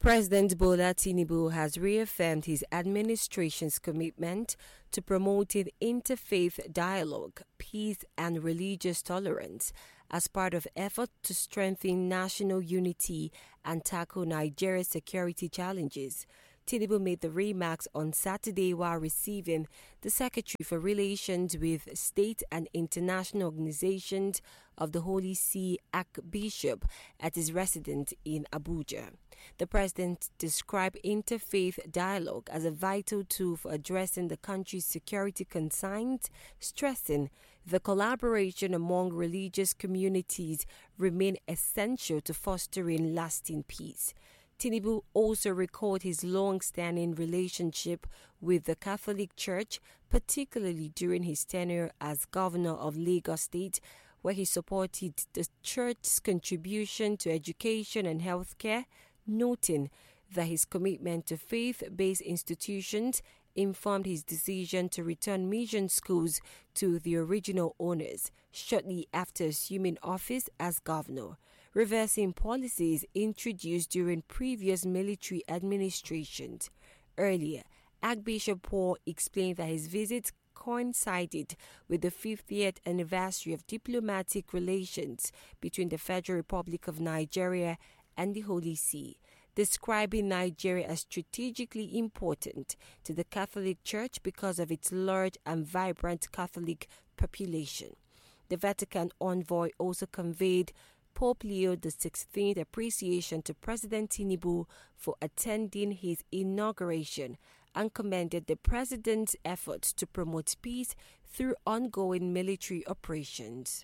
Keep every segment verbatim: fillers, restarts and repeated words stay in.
President Bola Tinubu has reaffirmed his administration's commitment to promoting interfaith dialogue, peace, and religious tolerance as part of efforts to strengthen national unity and tackle Nigeria's security challenges. Tinubu made the remarks on Saturday while receiving the Secretary for Relations with State and International Organizations of the Holy See, Archbishop, at his residence in Abuja. The president described interfaith dialogue as a vital tool for addressing the country's security concerns, stressing the collaboration among religious communities remain essential to fostering lasting peace. Tinubu also recalled his long-standing relationship with the Catholic Church, particularly during his tenure as governor of Lagos State, where he supported the church's contribution to education and healthcare, noting that his commitment to faith-based institutions informed his decision to return mission schools to the original owners shortly after assuming office as governor, reversing policies introduced during previous military administrations. Earlier, Archbishop Paul explained that his visit coincided with the fiftieth anniversary of diplomatic relations between the Federal Republic of Nigeria and the Holy See, describing Nigeria as strategically important to the Catholic Church because of its large and vibrant Catholic population. The Vatican envoy also conveyed Pope Leo the sixteenth appreciation to President Tinubu for attending his inauguration and commended the president's efforts to promote peace through ongoing military operations.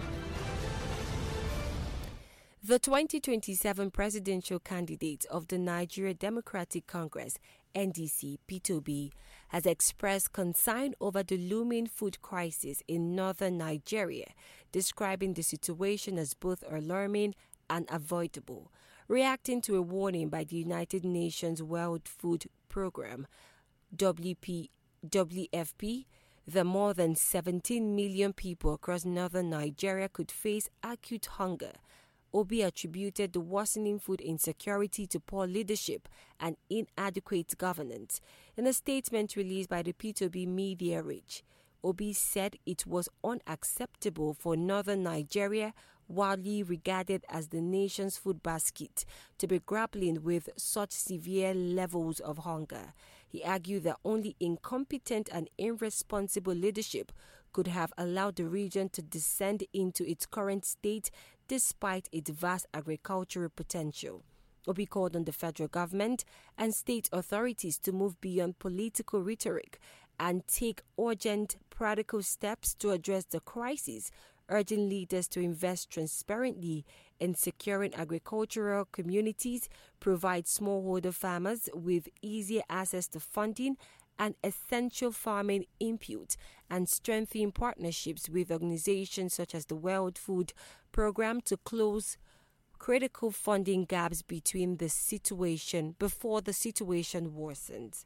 The twenty twenty-seven presidential candidate of the Nigeria Democratic Congress, N D C, Peter Obi, has expressed concern over the looming food crisis in northern Nigeria, describing the situation as both alarming and avoidable. Reacting to a warning by the United Nations World Food Programme, W P, W F P, that more than seventeen million people across northern Nigeria could face acute hunger, Obi attributed the worsening food insecurity to poor leadership and inadequate governance. In a statement released by the P two B Media Reach, Obi said it was unacceptable for northern Nigeria, widely regarded as the nation's food basket, to be grappling with such severe levels of hunger. He argued that only incompetent and irresponsible leadership could have allowed the region to descend into its current state despite its vast agricultural potential. Obi called on the federal government and state authorities to move beyond political rhetoric and take urgent practical steps to address the crisis, urging leaders to invest transparently in securing agricultural communities, provide smallholder farmers with easier access to funding and essential farming input, and strengthen partnerships with organizations such as the World Food Programme to close critical funding gaps between the situation before the situation worsens.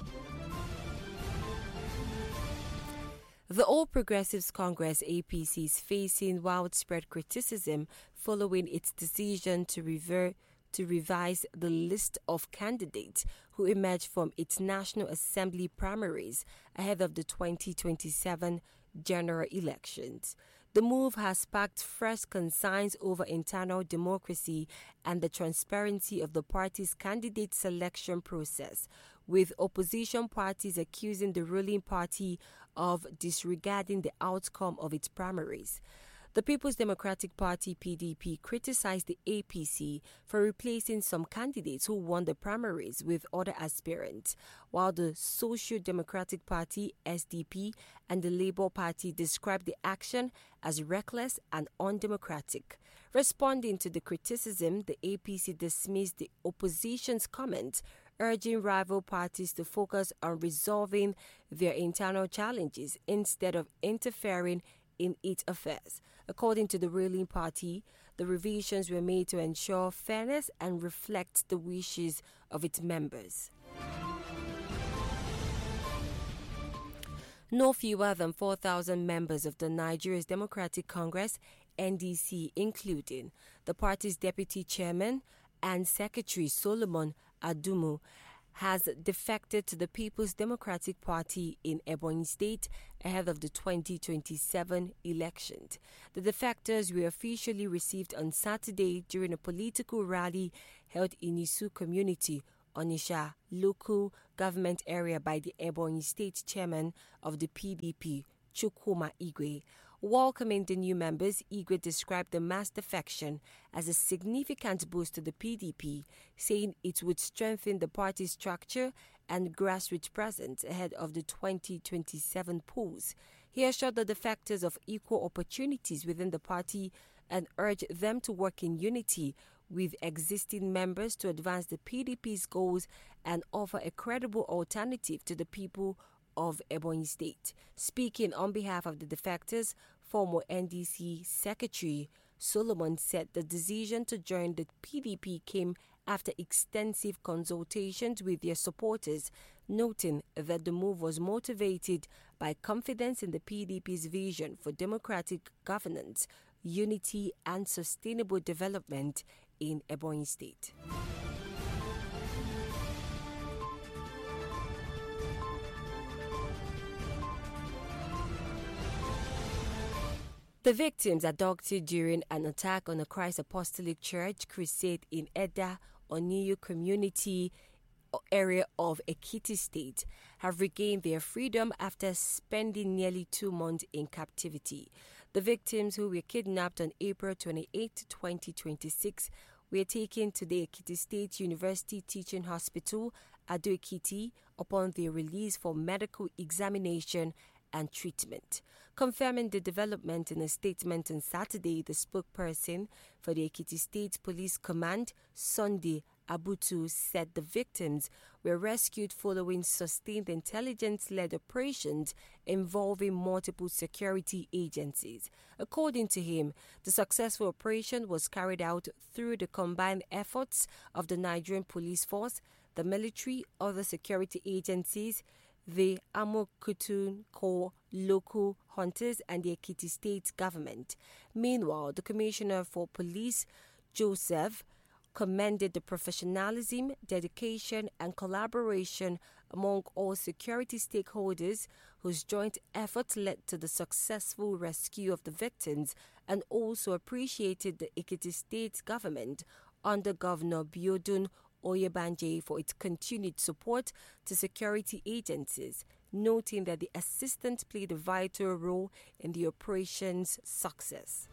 The All Progressives Congress A P C is facing widespread criticism following its decision to revert to revise the list of candidates who emerged from its National Assembly primaries ahead of the twenty twenty-seven general elections. The move has sparked fresh concerns over internal democracy and the transparency of the party's candidate selection process, with opposition parties accusing the ruling party of disregarding the outcome of its primaries. The People's Democratic Party P D P criticized the A P C for replacing some candidates who won the primaries with other aspirants, while the Social Democratic Party S D P and the Labour Party described the action as reckless and undemocratic. Responding to the criticism, the A P C dismissed the opposition's comment, urging rival parties to focus on resolving their internal challenges instead of interfering in its affairs. According to the ruling party, the revisions were made to ensure fairness and reflect the wishes of its members. No fewer than four thousand members of the Nigeria's Democratic Congress, N D C, including the party's deputy chairman, and Secretary Solomon Adumu has defected to the People's Democratic Party in Ebonyi State ahead of the twenty twenty-seven elections. The defectors were officially received on Saturday during a political rally held in Isu community, Onitsha local government area by the Ebonyi State chairman of the P D P, Chukwuma Igwe. Welcoming the new members, Igwe described the mass defection as a significant boost to the P D P, saying it would strengthen the party's structure and grassroots presence ahead of the twenty twenty-seven polls. He assured the defectors of equal opportunities within the party and urged them to work in unity with existing members to advance the P D P's goals and offer a credible alternative to the people of Ebonyi State. Speaking on behalf of the defectors, former N D C Secretary Solomon said the decision to join the P D P came after extensive consultations with their supporters, noting that the move was motivated by confidence in the P D P's vision for democratic governance, unity and sustainable development in Ebonyi State. The victims abducted during an attack on the Christ Apostolic Church crusade in Edda, Oniyu community area of Ekiti State have regained their freedom after spending nearly two months in captivity. The victims, who were kidnapped on April twenty-eighth, twenty twenty-six, were taken to the Ekiti State University Teaching Hospital, Ado Ekiti, upon their release for medical examination and treatment. Confirming the development in a statement on Saturday, the spokesperson for the Ekiti State Police Command, Sunday Abutu, said the victims were rescued following sustained intelligence-led operations involving multiple security agencies. According to him, the successful operation was carried out through the combined efforts of the Nigerian Police Force, the military, other security agencies, the Amokutun Corps, local hunters, and the Ekiti State government. Meanwhile, the Commissioner for Police, Joseph, commended the professionalism, dedication, and collaboration among all security stakeholders whose joint efforts led to the successful rescue of the victims, and also appreciated the Ekiti State government under Governor Biodun Oyebanje for its continued support to security agencies, noting that the assistant played a vital role in the operation's success.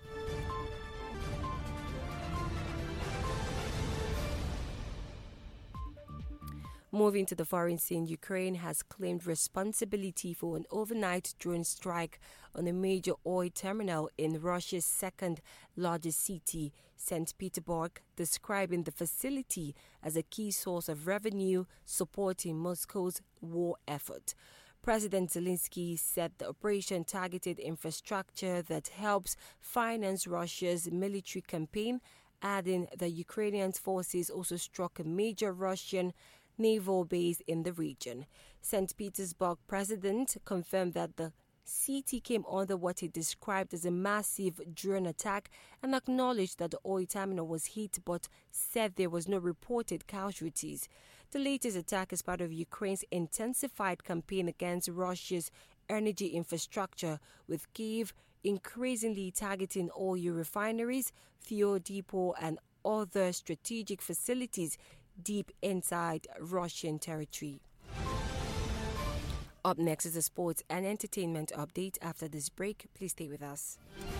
Moving to the foreign scene, Ukraine has claimed responsibility for an overnight drone strike on a major oil terminal in Russia's second largest city, Saint Petersburg, describing the facility as a key source of revenue supporting Moscow's war effort. President Zelensky said the operation targeted infrastructure that helps finance Russia's military campaign, adding that Ukrainian forces also struck a major Russian naval base in the region. Saint Petersburg president confirmed that the city came under what he described as a massive drone attack and acknowledged that the oil terminal was hit, but said there was no reported casualties. The latest attack is part of Ukraine's intensified campaign against Russia's energy infrastructure, with Kyiv increasingly targeting oil refineries, fuel depot, and other strategic facilities deep inside Russian territory. Up next is a sports and entertainment update. After this break, please stay with us.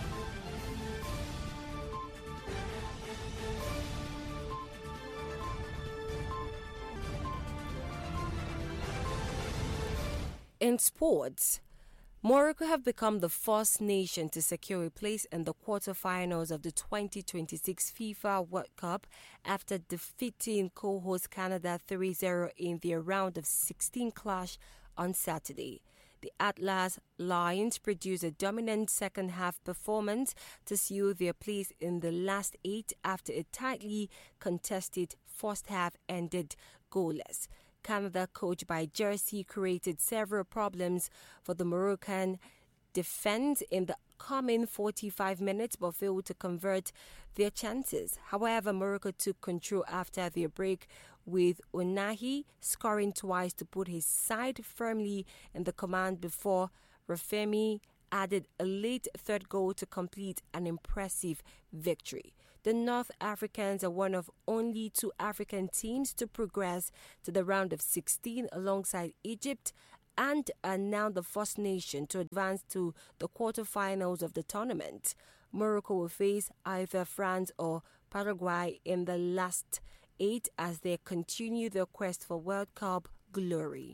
In sports, Morocco have become the first nation to secure a place in the quarterfinals of the twenty twenty-six FIFA World Cup after defeating co-host Canada three zero in their round of sixteen clash on Saturday. The Atlas Lions produced a dominant second-half performance to seal their place in the last eight after a tightly contested first half ended goalless. Canada, coached by Jersey, created several problems for the Moroccan defend in the coming forty-five minutes but failed to convert their chances. However, Morocco took control after their break, with Ounahi scoring twice to put his side firmly in the command before Rafemi added a late third goal to complete an impressive victory. The North Africans are one of only two African teams to progress to the round of sixteen alongside Egypt, and are now the first nation to advance to the quarterfinals of the tournament. Morocco will face either France or Paraguay in the last eight as they continue their quest for World Cup glory.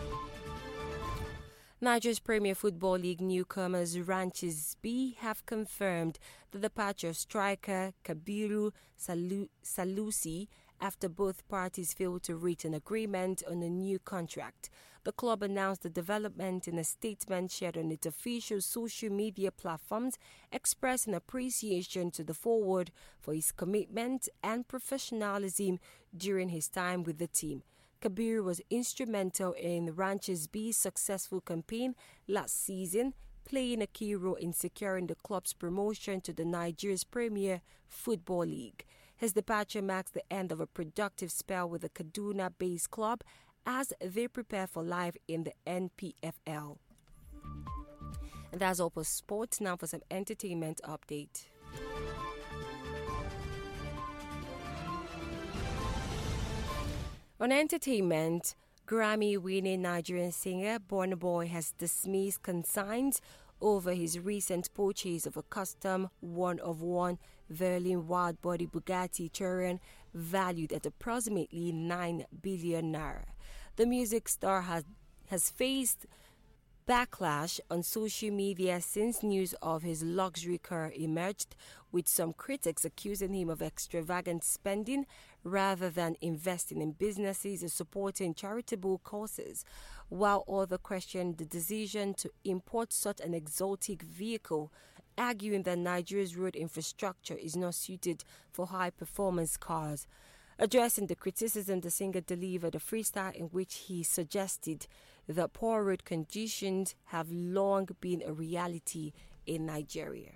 Nigeria's Premier Football League newcomers Ranches B have confirmed the departure of striker Kabiru Salu- Salusi after both parties failed to reach an agreement on a new contract. The club announced the development in a statement shared on its official social media platforms, expressing appreciation to the forward for his commitment and professionalism during his time with the team. Kabir was instrumental in Ranches B's successful campaign last season, playing a key role in securing the club's promotion to the Nigeria's Premier Football League. His departure marks the end of a productive spell with the Kaduna-based club as they prepare for life in the N P F L. And that's all for sports. Now for some entertainment update. On entertainment, Grammy-winning Nigerian singer Burna Boy has dismissed concerns over his recent purchase of a custom one-of-one Berlin wide-body Bugatti Chiron valued at approximately nine billion naira. The music star has, has faced backlash on social media since news of his luxury car emerged, with some critics accusing him of extravagant spending rather than investing in businesses or supporting charitable causes, while others questioned the decision to import such an exotic vehicle, arguing that Nigeria's road infrastructure is not suited for high-performance cars. Addressing the criticism, the singer delivered a freestyle in which he suggested that poor road conditions have long been a reality in Nigeria.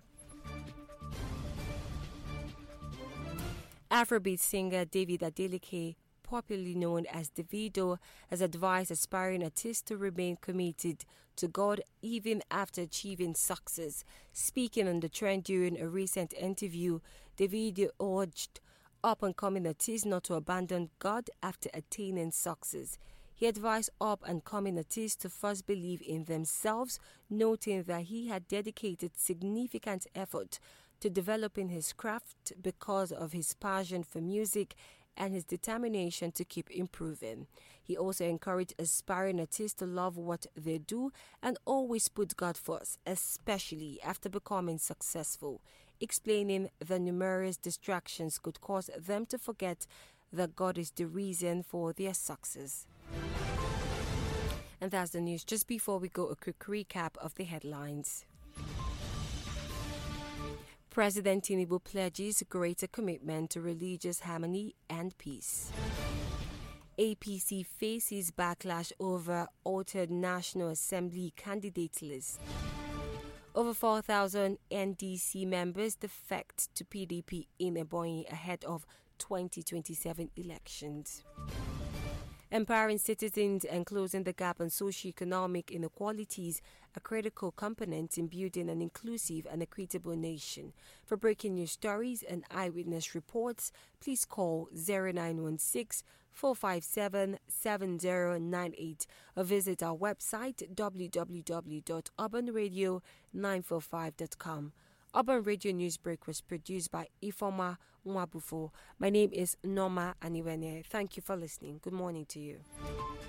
Afrobeat singer David Adeleke, popularly known as Davido, has advised aspiring artists to remain committed to God even after achieving success. Speaking on the trend during a recent interview, Davido urged up-and-coming artists not to abandon God after attaining success. He advised up-and-coming artists to first believe in themselves, noting that he had dedicated significant effort to developing his craft because of his passion for music and his determination to keep improving. He also encouraged aspiring artists to love what they do and always put God first, especially after becoming successful, explaining that numerous distractions could cause them to forget that God is the reason for their success. And that's the news. Just before we go, a quick recap of the headlines. President Tinubu pledges greater commitment to religious harmony and peace. A P C faces backlash over altered National Assembly candidate list. Over four thousand N D C members defect to P D P in Ebonyi ahead of twenty twenty-seven elections. Empowering citizens and closing the gap on socio-economic inequalities are critical components in building an inclusive and equitable nation. For breaking news stories and eyewitness reports, please call zero nine one six, four five seven, seven zero nine eight or visit our website w w w dot urban radio nine four five dot com. Urban Radio Newsbreak was produced by Ifoma Nwabufo. My name is Norma Aniwene. Thank you for listening. Good morning to you.